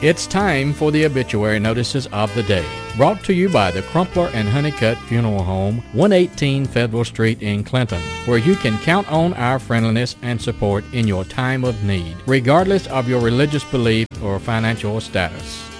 It's time for the obituary notices of the day, brought to you by the Crumpler and Honeycutt Funeral Home, 118 Federal Street in Clinton, where you can count on our friendliness and support in your time of need, regardless of your religious belief or financial status.